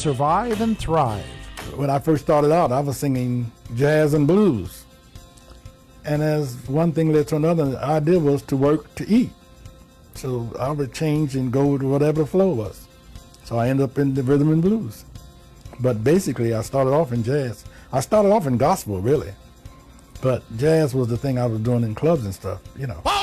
survive and thrive. When I first started out, I was singing jazz and blues. And as one thing led to another, the idea was to work to eat. So I would change and go to whatever the flow was. So I ended up in the rhythm and blues. But basically, I started off in jazz. I started off in gospel, really. But jazz was the thing I was doing in clubs and stuff, you know.